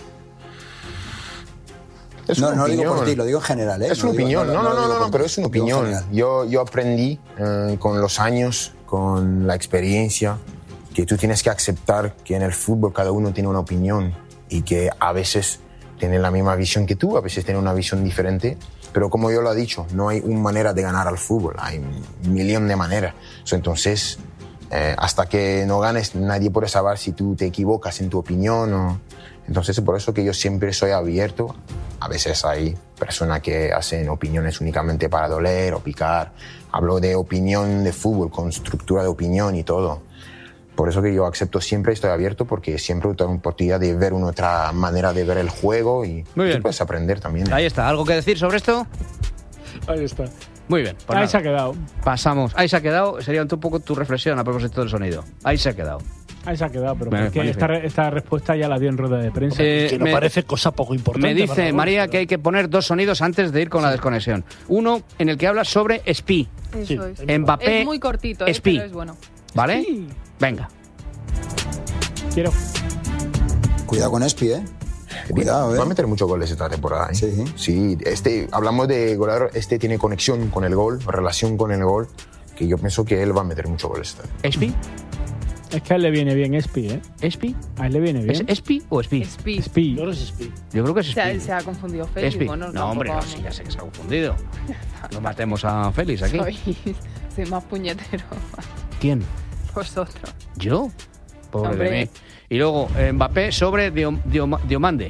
O: No lo digo por ti, lo digo en general.
P: Es una opinión, no, pero es una opinión. Yo aprendí con los años, con la experiencia, que tú tienes que aceptar que en el fútbol cada uno tiene una opinión y que a veces tiene la misma visión que tú, a veces tiene una visión diferente, pero como yo lo he dicho, no hay una manera de ganar al fútbol, hay 1.000.000 de maneras. Entonces, hasta que no ganes, nadie puede saber si tú te equivocas en tu opinión o... Entonces, por eso que yo siempre soy abierto. A veces hay personas que hacen opiniones únicamente para doler o picar. Hablo de opinión de fútbol, con estructura de opinión y todo. Por eso que yo acepto siempre, estoy abierto, porque siempre tengo oportunidad de ver una otra manera de ver el juego y tú puedes aprender también.
A: Ahí está. ¿Algo que decir sobre esto?
B: Ahí está.
A: Muy bien.
B: Pues ahí se ha quedado.
A: Pasamos. Ahí se ha quedado. Sería un poco tu reflexión a propósito del sonido. Ahí se ha quedado.
B: Ahí se ha quedado, pero porque esta respuesta ya la dio en rueda de prensa.
H: Que no parece cosa poco importante.
A: Me dice María que hay que poner 2 sonidos antes de ir con la desconexión. Uno en el que habla sobre Espi.
C: Eso es.
A: Mbappé.
C: Es muy cortito,
A: Espi.
C: pero es bueno.
A: ¿Vale?
B: Sí.
A: Venga.
B: Quiero.
O: Cuidado con Espi, Cuidado,
P: Va a meter muchos goles esta temporada, Sí, hablamos de goleador, tiene conexión con el gol, relación con el gol, que yo pienso que él va a meter muchos goles.
A: ¿Espi?
B: Es que a él le viene bien Espi,
A: ¿Espi?
B: A él le viene bien.
A: ¿Es Espi o Espi?
B: Espi.
H: Yo creo que es Espi.
A: Yo creo que es Espi.
C: Se ha confundido Félix.
A: Espi.
C: Bueno,
A: no, hombre, sí, ya sé que se ha confundido. No matemos a Félix aquí.
C: Soy más puñetero.
A: ¿Quién?
C: Vosotros.
A: ¿Yo? Pobre de mí. Y luego, Mbappé sobre Diomande.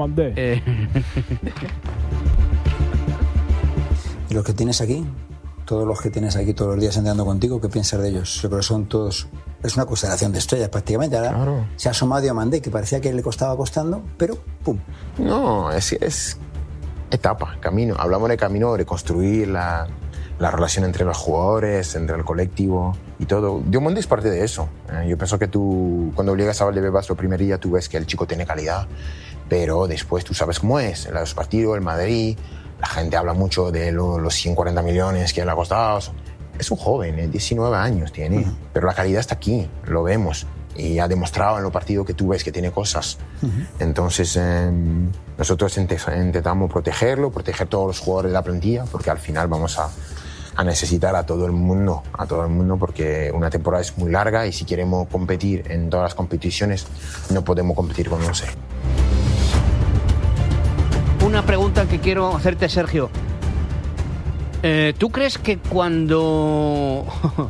O: ¿Y los que tienes aquí? Todos los que tienes aquí todos los días andando contigo, ¿qué piensas de ellos? Yo creo que son todos... Es una constelación de estrellas prácticamente. Ahora se ha asomado Diomande, que parecía que le costaba costando, pero ¡pum!
P: No, es etapa, camino. Hablamos de camino, de construir la relación entre los jugadores, entre el colectivo y todo. Diomande es parte de eso. Yo pienso que tú, cuando llegas a Valdebebas el primer día, tú ves que el chico tiene calidad, pero después tú sabes cómo es. En los partidos, el Madrid, la gente habla mucho de los 140 millones que le ha costado. Es un joven, 19 años tiene, pero la calidad está aquí, lo vemos. Y ha demostrado en los partidos que tú ves que tiene cosas. Entonces, nosotros intentamos proteger todos los jugadores de la plantilla, porque al final vamos a necesitar a todo el mundo, porque una temporada es muy larga y si queremos competir en todas las competiciones, no podemos competir con 11.
A: Una pregunta que quiero hacerte, Sergio. ¿Tú crees que cuando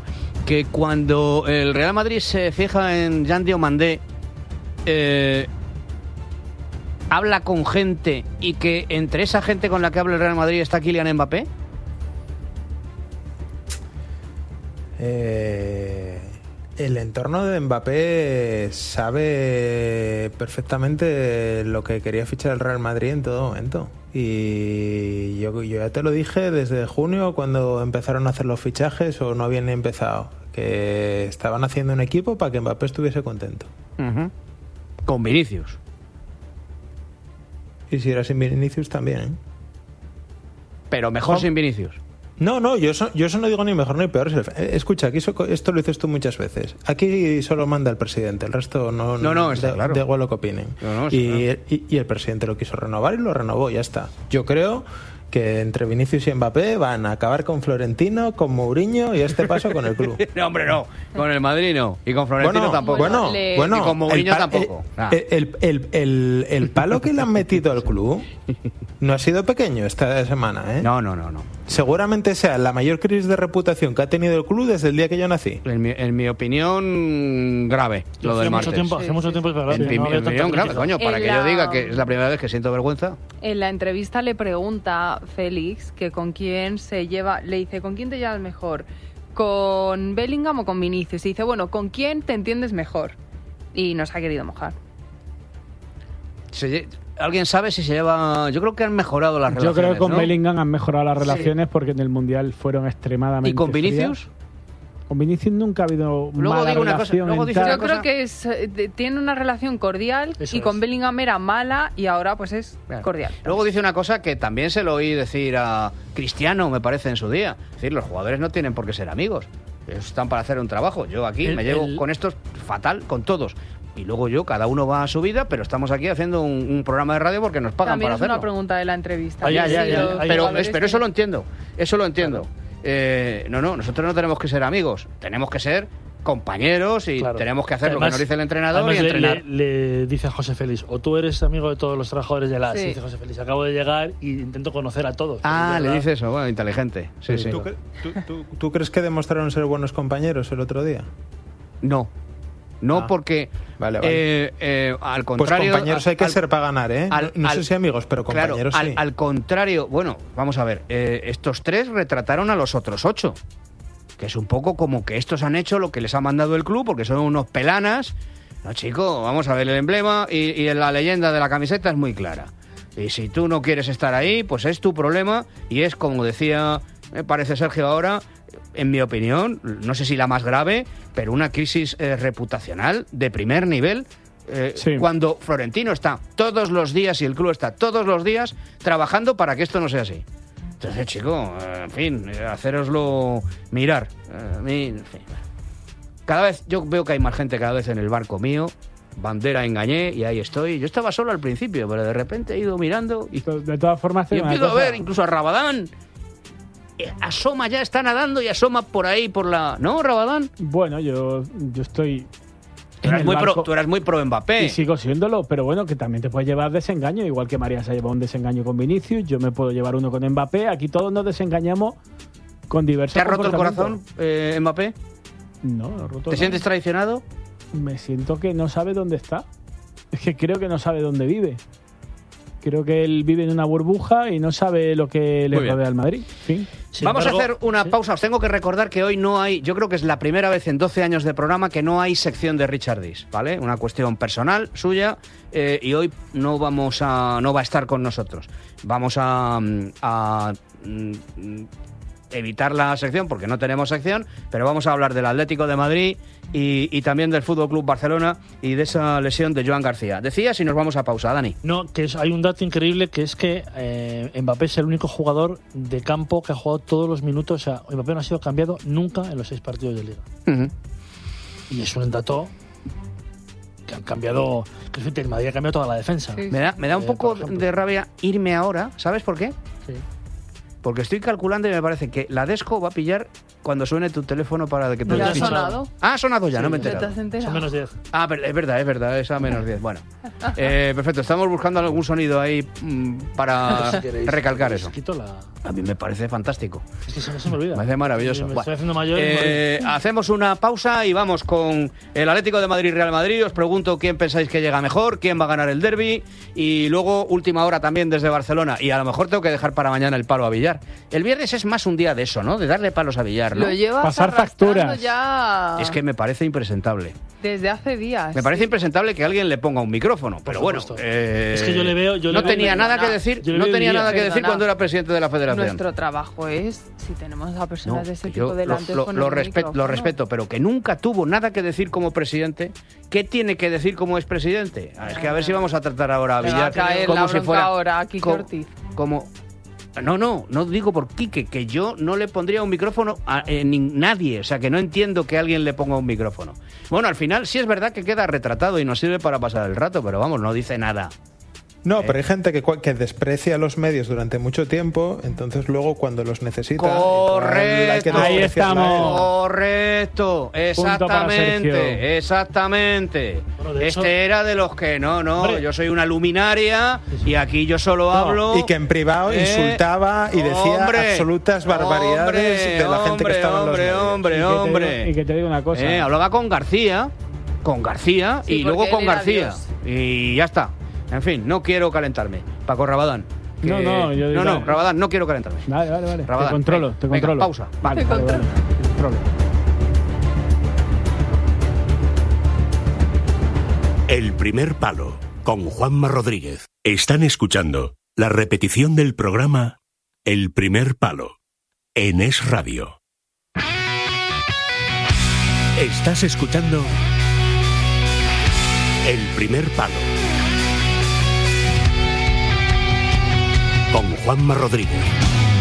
A: el Real Madrid se fija en Jan Diomandé, habla con gente y que entre esa gente con la que habla el Real Madrid está Kylian Mbappé?
E: El entorno de Mbappé sabe perfectamente lo que quería fichar el Real Madrid en todo momento. Y yo ya te lo dije desde junio, cuando empezaron a hacer los fichajes, o no habían empezado, que estaban haciendo un equipo para que Mbappé estuviese contento.
A: Uh-huh. Con Vinicius.
E: Y si era sin Vinicius también, ¿eh?
A: Pero mejor sin Vinicius.
E: No, yo eso no digo ni mejor ni peor. Escucha, aquí esto lo dices tú muchas veces. Aquí solo manda el presidente, el resto no
A: está claro.
E: Da igual lo que opinen. Y el presidente lo quiso renovar y lo renovó, ya está. Yo creo que entre Vinicius y Mbappé van a acabar con Florentino, con Mourinho y este paso con el club.
A: No, hombre, no. Con el Madrid no. Y con Florentino tampoco.
E: Bueno,
A: y con Mourinho tampoco.
E: El palo que le han metido al club no ha sido pequeño esta semana, ¿eh?
A: No.
E: Seguramente sea la mayor crisis de reputación que ha tenido el club desde el día que yo nací.
A: En mi opinión, grave, lo del martes.
H: Hace mucho tiempo es verdad.
A: En mi opinión, grave, coño, para que yo diga que es la primera vez que siento vergüenza.
C: En la entrevista le pregunta Félix que con quién se lleva, le dice, ¿con quién te llevas mejor? ¿Con Bellingham o con Vinicius? Y dice, bueno, ¿con quién te entiendes mejor? Y nos ha querido mojar.
A: ¿Alguien sabe si se lleva...? Yo creo que han mejorado las relaciones,
B: yo creo que con
A: ¿no?
B: Bellingham han mejorado las relaciones porque en el Mundial fueron extremadamente
A: ¿Y con Vinicius?
B: frías. Con Vinicius nunca ha habido mala relación.
C: Yo creo que tiene una relación cordial. Eso y con Bellingham era mala y ahora pues es cordial.
A: Luego dice una cosa que también se lo oí decir a Cristiano, me parece, en su día. Es decir, los jugadores no tienen por qué ser amigos. Ellos están para hacer un trabajo. Yo aquí me llevo con estos fatal, con todos. Y luego cada uno va a su vida, pero estamos aquí haciendo un programa de radio porque nos pagan
C: también
A: para hacerlo.
C: También es una pregunta de la entrevista.
A: Pero eso lo entiendo. Eso lo entiendo. Claro. Nosotros no tenemos que ser amigos. Tenemos que ser compañeros y tenemos que hacer además, lo que nos dice el entrenador y entrenar.
H: Le dice a José Félix, o tú eres amigo de todos los trabajadores de AS. Sí. Dice José Félix, acabo de llegar y intento conocer a todos.
A: Le dice eso, bueno, inteligente. Sí.
E: ¿Tú crees que demostraron ser buenos compañeros el otro día?
A: No, porque
E: vale.
A: al contrario...
E: Pues compañeros hay que ser para ganar, ¿eh? No sé si amigos, pero compañeros sí.
A: Al contrario, bueno, vamos a ver, estos 3 retrataron a los otros 8, que es un poco como que estos han hecho lo que les ha mandado el club, porque son unos pelanas. No, chico, vamos a ver el emblema y la leyenda de la camiseta es muy clara. Y si tú no quieres estar ahí, pues es tu problema y es, como decía, me parece Sergio ahora... En mi opinión, no sé si la más grave, pero una crisis reputacional de primer nivel. Cuando Florentino está todos los días y el club está todos los días trabajando para que esto no sea así. Entonces, chico, en fin, hacéroslo mirar. En fin. Cada vez, yo veo que hay más gente cada vez en el barco mío. Bandera engañé y ahí estoy. Yo estaba solo al principio, pero de repente he ido mirando y
B: de todas formas
A: y empiezo a ver incluso a Rabadán. Asoma, ya está nadando y asoma por ahí, por la... ¿No, Rabadán?
B: Bueno, yo estoy...
A: Tú eras muy pro Mbappé.
B: Y sigo siéndolo, pero bueno, que también te puedes llevar desengaño, igual que María se ha llevado un desengaño con Vinicius, yo me puedo llevar uno con Mbappé, aquí todos nos desengañamos con diversos...
A: ¿Te ha roto el corazón, Mbappé?
B: No, no roto.
A: ¿Te sientes traicionado?
B: Me siento que no sabe dónde está. Es que creo que no sabe dónde vive. Creo que él vive en una burbuja y no sabe lo que le rodea al Madrid. ¿Sí?
A: Vamos a hacer una pausa. Os tengo que recordar que hoy no hay, yo creo que es la primera vez en 12 años de programa que no hay sección de Richard Dis, ¿vale? Una cuestión personal suya y hoy no va a estar con nosotros. Vamos a evitar la sección porque no tenemos sección, pero vamos a hablar del Atlético de Madrid y también del Fútbol Club Barcelona y de esa lesión de Joan García. Decías y nos vamos a pausa, Dani.
H: No, que hay un dato increíble que es que Mbappé es el único jugador de campo que ha jugado todos los minutos. O sea, Mbappé no ha sido cambiado nunca en los 6 partidos de Liga. Uh-huh. Y es un dato que han cambiado, que el Madrid ha cambiado toda la defensa.
A: Sí. Me da un poco de rabia irme ahora, ¿sabes por qué?
H: Sí.
A: Porque estoy calculando y me parece que la Desco va a pillar cuando suene tu teléfono para que te
C: ¿Ya ha sonado?
A: Ha sonado ya,
C: Sí,
A: no me he
C: ¿te
A: enterado.
C: has enterado?
H: Son menos 10.
A: Ah, pero es verdad, es a menos 10. Bueno, perfecto, estamos buscando algún sonido ahí para
H: Si queréis,
A: recalcar
H: os
A: eso.
H: quito la...
A: A mí me parece fantástico.
H: Es que se me olvida.
A: Me parece maravilloso.
H: Me
A: Bueno,
H: estoy haciendo mayor.
A: hacemos una pausa y vamos con el Atlético de Madrid Real Madrid. Os pregunto quién pensáis que llega mejor, quién va a ganar el derbi, y luego última hora también desde Barcelona. Y a lo mejor tengo que dejar para mañana el palo a Villar. El viernes es más un día de eso, ¿no? De darle palos a Villar, ¿no?
C: Lo llevas
B: Pasar
C: arrastrando
B: facturas.
C: ya
A: Es que me parece impresentable.
C: desde hace días.
A: Me parece impresentable que alguien le ponga un micrófono, pero bueno.
H: Es que yo le veo.
A: no tenía nada que decir. No tenía nada que decir cuando era presidente de la Federación.
C: Nuestro trabajo es, si tenemos a personas de ese
A: yo
C: tipo delante,
A: lo respeto, pero que nunca tuvo nada que decir como presidente. ¿Qué tiene que decir como expresidente? Es que a ver si vamos a tratar ahora a
C: Le va
A: Villar
C: a caer
A: como
C: la
A: si
C: bronca
A: fuera
C: ahora a Quique Ortiz.
A: como no digo por Quique, que yo no le pondría un micrófono a nadie, o sea, que no entiendo que alguien le ponga un micrófono. Bueno, al final sí es verdad que queda retratado y nos sirve para pasar el rato, pero vamos, no dice nada.
E: No, pero hay gente que desprecia los medios durante mucho tiempo, entonces luego cuando los necesita...
A: Correcto,
B: ahí estamos.
A: Correcto, exactamente.
H: Bueno, de hecho,
A: era de los que
H: hombre,
A: yo soy una luminaria y aquí yo solo hablo.
E: Y que en privado insultaba y decía absolutas barbaridades de la gente que estaba en los medios.
A: Hombre.
B: Y que te digo una cosa.
A: Hablaba con García
C: Sí,
A: y luego
C: porque
A: con
C: él era
A: García.
C: Dios.
A: Y ya está. En fin, no quiero calentarme. Paco Rabadán. Rabadán, no quiero calentarme.
B: Vale.
A: Rabadán,
B: Te controlo.
A: venga, pausa.
B: Vale. Te controlo.
J: El primer palo, con Juanma Rodríguez. Están escuchando la repetición del programa El primer palo, en Es Radio. Estás escuchando El primer palo, con Juanma Rodríguez.